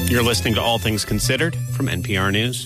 You're listening to All Things Considered from NPR News.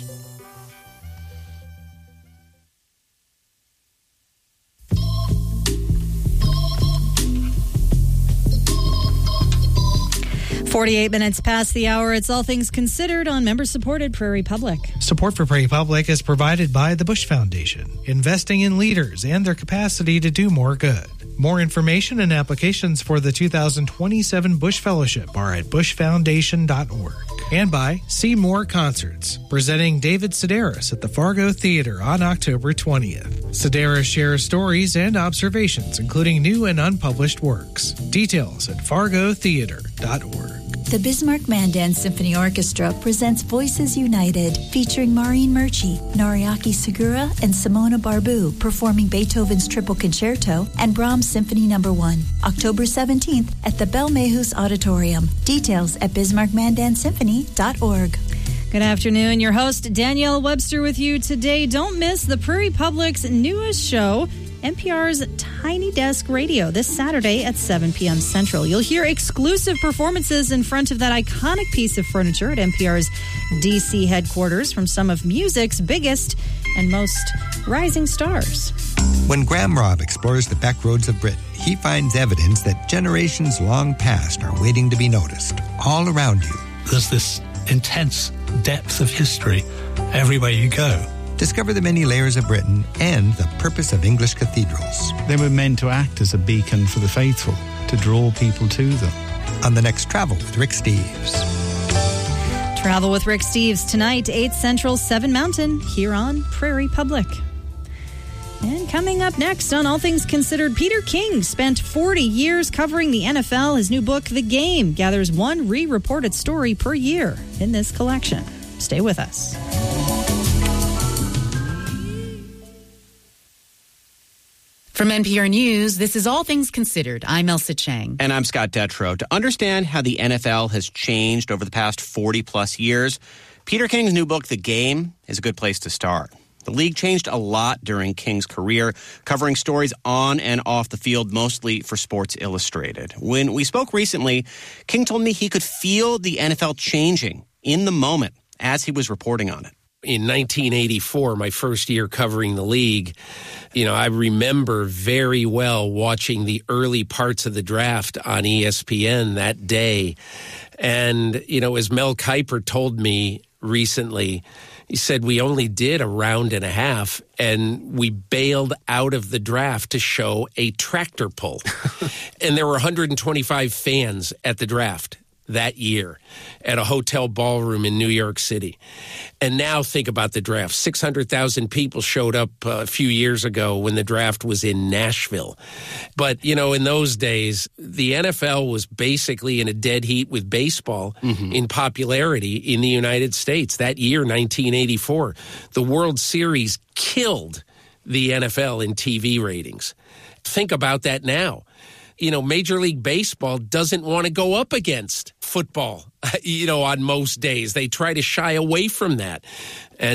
.48 past the hour. It's All Things Considered on member-supported Prairie Public. Support for Prairie Public is provided by the Bush Foundation, investing in leaders and their capacity to do more good. More information and applications for the 2027 Bush Fellowship are at bushfoundation.org. And by Seymour Concerts, presenting David Sedaris at the Fargo Theater on October 20th. Sedaris shares stories and observations, including new and unpublished works. Details at fargotheater.org. The Bismarck Mandan Symphony Orchestra presents Voices United, featuring Maureen Murchie, Noriaki Segura, and Simona Barbu performing Beethoven's Triple Concerto and Brahms Symphony No. 1, October 17th at the Belle Mehus Auditorium. Details at bismarckmandansymphony.org. Good afternoon. Your host, Danielle Webster, with you today. Don't miss the Prairie Public's newest show, NPR's Tiny Desk Radio, this Saturday at 7 p.m. Central. You'll hear exclusive performances in front of that iconic piece of furniture at NPR's D.C. headquarters from some of music's biggest and most rising stars. When Graham Robb explores the back roads of Britain, he finds evidence that generations long past are waiting to be noticed, all around you. There's this intense depth of history everywhere you go. Discover the many layers of Britain and the purpose of English cathedrals. They were meant to act as a beacon for the faithful, to draw people to them. On the next Travel with Rick Steves. Travel with Rick Steves tonight, 8 Central, 7 Mountain, here on Prairie Public. And coming up next on All Things Considered, Peter King spent 40 years covering the NFL. His new book, The Game, gathers one re-reported story per year in this collection. Stay with us. From NPR News, this is All Things Considered. I'm Elsa Chang. And I'm Scott Detrow. To understand how the NFL has changed over the past 40-plus years, Peter King's new book, The Game, is a good place to start. The league changed a lot during King's career, covering stories on and off the field, mostly for Sports Illustrated. When we spoke recently, King told me he could feel the NFL changing in the moment as he was reporting on it. In 1984, my first year covering the league, I remember very well watching the early parts of the draft on ESPN that day. And, as Mel Kiper told me recently, he said we only did a round and a half, and we bailed out of the draft to show a tractor pull. And there were 125 fans at the draft that year at a hotel ballroom in New York City. And now think about the draft. 600,000 people showed up a few years ago when the draft was in Nashville. But, in those days, the NFL was basically in a dead heat with baseball in popularity in the United States. That year, 1984, the World Series killed the NFL in TV ratings. Think about that now. Major League Baseball doesn't want to go up against football, on most days. They try to shy away from that. And